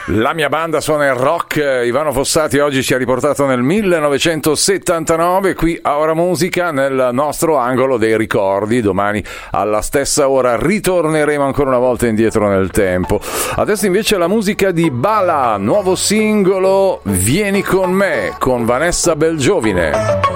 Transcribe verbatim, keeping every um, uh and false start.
La mia banda suona il rock. Ivano Fossati oggi ci ha riportato nel millenovecentosettantanove qui a Ora Musica, nel nostro angolo dei ricordi. Domani alla stessa ora ritorneremo ancora una volta indietro nel tempo. Adesso invece la musica di Bala, nuovo singolo Vieni con me con Vanessa Belgiovine.